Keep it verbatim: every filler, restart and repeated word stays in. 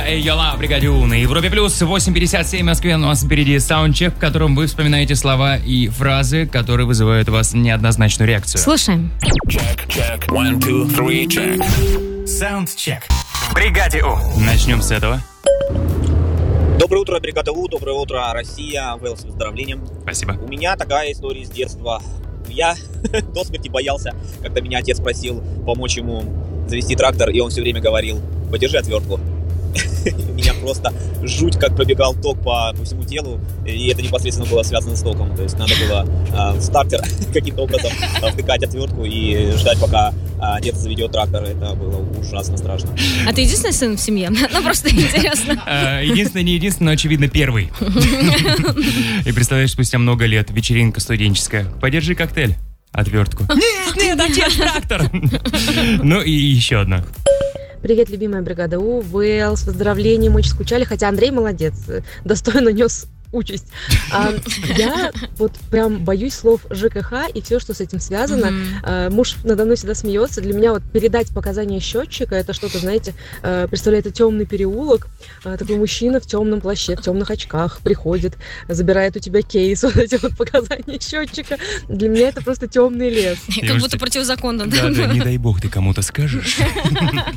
Эйола, Бригадю на Европе Плюс, восемь пятьдесят семь в Москве. У нас впереди саундчек, в котором вы вспоминаете слова и фразы, которые вызывают у вас неоднозначную реакцию. Слушаем. Check, check, one, two, three, check. Саундчек в Бригаде У. Начнем с этого. Доброе утро, Бригада У, доброе утро, Россия, Вэлл, с выздоровлением. Спасибо. У меня такая история с детства. Я до смерти боялся, когда меня отец просил помочь ему завести трактор, и он все время говорил: подержи отвертку. У меня просто жуть, как пробегал ток по, по всему телу, и это непосредственно было связано с током. То есть надо было э, в стартер каким-то образом втыкать отвертку и ждать, пока э, дед заведет трактор. Это было ужасно страшно. А ты единственный сын в семье? Ну, просто интересно. Единственный, не единственный, но, очевидно, первый. И представляешь, спустя много лет вечеринка студенческая. Подержи коктейль. Отвертку. Нет, нет, отец, трактор. Ну и еще одна. Привет, любимая Бригада У, Вэлл, с поздравлением, очень скучали, хотя Андрей молодец, достойно нес участь. А, я вот прям боюсь слов ЖКХ и все, что с этим связано. Mm-hmm. А, муж надо мной всегда смеется. Для меня вот передать показания счетчика, это что-то, знаете, а, представляет это темный переулок. А, такой мужчина в темном плаще, в темных очках приходит, забирает у тебя кейс, вот эти вот показания счетчика. Для меня это просто темный лес. Как будто противозаконно. Да, да, не дай бог ты кому-то скажешь.